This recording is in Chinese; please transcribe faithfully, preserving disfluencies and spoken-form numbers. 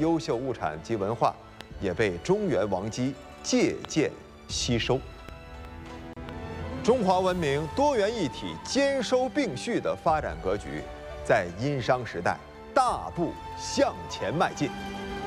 优秀物产及文化，也被中原王姬借鉴吸收。中华文明多元一体、兼收并蓄的发展格局，在殷商时代大步向前迈进。